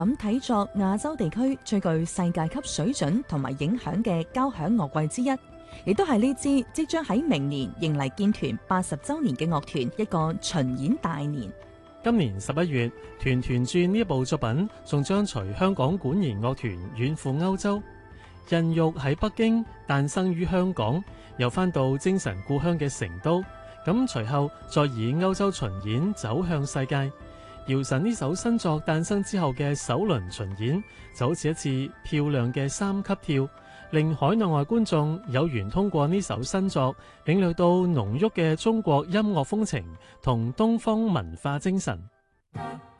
咁睇作亞洲地區最具世界級水準同埋影響嘅交響樂季之一，亦都係呢支即將喺明年迎嚟建團80週年嘅樂團一個巡演大年。 今年11月，《團團轉》呢一部作品仲將隨香港管弦樂團遠赴歐洲。孕育喺北京，誕生於香港，又返到精神故鄉嘅成都。咁隨後再以歐洲巡演走向世界。姚晨呢首新作誕生之後嘅首輪巡演，就好似一次漂亮嘅3級跳，令海內外觀眾有緣通過呢首新作，領略到濃郁嘅中國音樂風情同東方文化精神。